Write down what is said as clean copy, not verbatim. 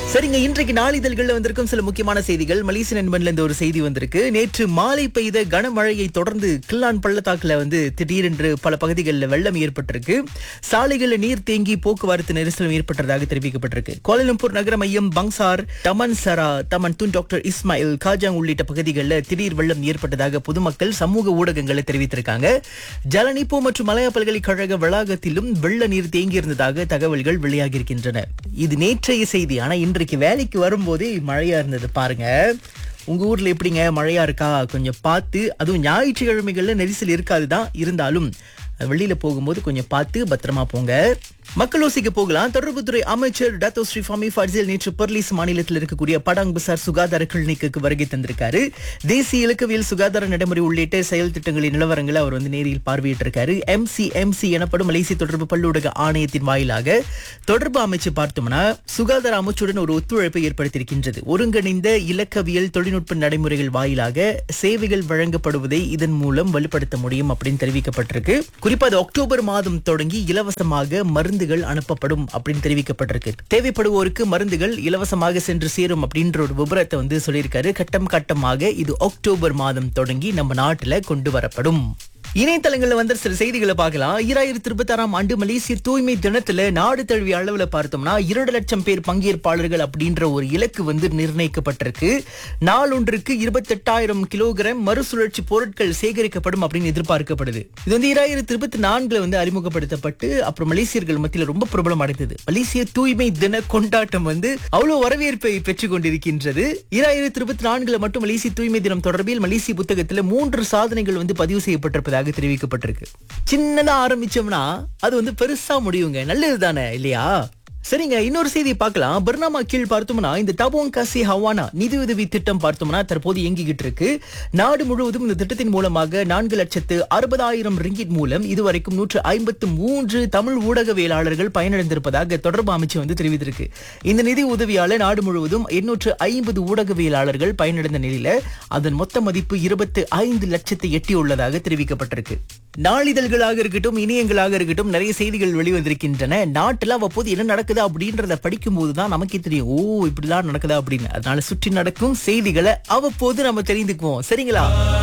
சரிங்க, இன்றைக்கு நாளிதழ்கள்ல வந்திருக்கும் சில முக்கியமான செய்திகள். மலேசிய நண்பன்ல இருந்து ஒரு செய்தி வந்திருக்கு. நேற்று மாலை பெய்த கனமழையை தொடர்ந்து கிள்ளான் பள்ளத்தாக்குல திடீரென்று பல பகுதிகளில் வெள்ளம் ஏற்பட்டிருக்கு. சாலைகளில் நீர் தேங்கி போக்குவரத்து நெரிசலும் ஏற்பட்டதாக தெரிவிக்கப்பட்டிருக்கு. கோலாலம்பூர் நகர மையம், பங்சார், தமன் சரா, தமன் துன், டாக்டர் இஸ்மாயில், காஜாங் உள்ளிட்ட பகுதிகளில் திடீர் வெள்ளம் ஏற்பட்டதாக பொதுமக்கள் சமூக ஊடகங்களை தெரிவித்திருக்காங்க. ஜலனிப்போ மற்றும் மலாயா பல்கலைக்கழக வளாகத்திலும் வெள்ள நீர் தேங்கியிருந்ததாக தகவல்கள் வெளியாகியிருக்கின்றன. இது நேற்றைய செய்தி. ஆனா இன்றைக்கு வேலைக்கு வரும்போதே மழையா இருந்தது பாருங்க. உங்க ஊர்ல எப்படிங்க, மழையா இருக்கா? கொஞ்சம் பார்த்து, அதுவும் ஞாயிற்றுக்கிழமைகள்ல நெரிசல் இருக்காதுதான், இருந்தாலும் வெளியில போகும்போது கொஞ்சம் பார்த்து பத்திரமா போங்க. மக்களோசிக்கு போகலாம். தொடர்புத்துறை அமைச்சர் டத்தோ ஸ்ரீ ஃபமி ஃபட்சில் நேற்று பெர்லிஸ் மாநிலத்தில் இருக்கக்கூடிய படாங் பசார் சுகாதார கிளினிக்கு வருகை தந்திருக்காரு. தேசிய இலக்கவியல் சுகாதார நடைமுறை உள்ளிட்ட செயல் திட்டங்களின் நிலவரங்களை அவர் நேரில் பார்வையிட்டிருக்காரு. MCMC எனப்படும் மலேசிய தொடர்பு பல்லூடக ஆணையத்தின் வாயிலாக தொடர்பு அமைச்சு பார்த்தோம்னா சுகாதார அமைச்சுடன் ஒரு ஒத்துழைப்பை ஏற்படுத்தியிருக்கின்றது. ஒருங்கிணைந்த இலக்கவியல் தொழில்நுட்ப நடைமுறைகள் வாயிலாக சேவைகள் வழங்கப்படுவதை இதன் மூலம் வலுப்படுத்த முடியும் அப்படின்னு தெரிவிக்கப்பட்டிருக்கு. குறிப்பா அது அக்டோபர் மாதம் தொடங்கி இலவசமாக மருந்துகள் அனுப்பப்படும் அப்படின்னு தெரிவிக்கப்பட்டிருக்கு. தேவைப்படுவோருக்கு மருந்துகள் இலவசமாக சென்று சேரும் அப்படின்ற ஒரு விபரத்தை சொல்லியிருக்காரு. கட்டம் கட்டமாக இது அக்டோபர் மாதம் தொடங்கி நம்ம நாட்டுல கொண்டு வரப்படும். இணையதளங்கள்ல வந்த சில செய்திகளை பார்க்கலாம். 2026ஆம் ஆண்டு மலேசிய தூய்மை தினத்துல நாடு தழுவிய அளவுல பார்த்தோம்னா 2 லட்சம் பேர் பங்கேற்பாளர்கள் அப்படின்ற ஒரு இலக்கு நிர்ணயிக்கப்பட்டிருக்கு. நாளொன்றுக்கு 28,000 கிலோகிராம் மறுசுழற்சி பொருட்கள் சேகரிக்கப்படும் அப்படின்னு எதிர்பார்க்கப்படுது. இது 2024 அறிமுகப்படுத்தப்பட்டு அப்புறம் மலேசியர்கள் மத்தியில் ரொம்ப பிரபலம் அடைந்தது. மலேசிய தூய்மை தின கொண்டாட்டம் அவ்வளவு வரவேற்பை பெற்றுக் கொண்டிருக்கின்றது. 2024 மட்டும் மலேசிய தூய்மை தினம் தொடர்பில் மலேசிய புத்தகத்துல 3 சாதனைகள் பதிவு செய்யப்பட்டிருப்பதாக தெரிவிக்கப்பட்டிருக்கு. சின்னதா ஆரம்பிச்சோம்னா அது பெருசா முடியுங்க. நல்லதுதானே இல்லையா? சரிங்க, இன்னொரு செய்தியை பார்க்கலாம். பர்னாமா கீழ் பார்த்தோம்னா இந்த டபோங் காசி ஹவானா நிதியுதவி திட்டம் பார்த்தோம்னா தற்போது இயங்கிக்கிட்டு இருக்கு. நாடு முழுவதும் இந்த திட்டத்தின் மூலமாக 4,60,000 ரிங்கிட் மூலம் இதுவரைக்கும் 153 தமிழ் ஊடகவியலாளர்கள் பயனடைந்திருப்பதாக தொடர்பு அமைச்சு தெரிவித்திருக்கு. இந்த நிதி உதவியால நாடு முழுவதும் 850 ஊடகவியலாளர்கள் பயனடைந்த நிலையில அதன் மொத்த மதிப்பு 25 லட்சத்தை எட்டியுள்ளதாக தெரிவிக்கப்பட்டிருக்கு. நாளிதழ்களாக இருக்கட்டும், இணையங்களாக இருக்கட்டும், நிறைய செய்திகள் வெளிவந்திருக்கின்றன. நாட்டுல அவ்வப்போது என்ன நடக்குது அப்படின்றத படிக்கும் போதுதான் நமக்கே தெரியும், ஓ இப்படிலாம் நடக்குதா அப்படின்னு. அதனால சுற்றி நடக்கும் செய்திகளை அவ்வப்போது நம்ம தெரிந்துக்குவோம். சரிங்களா?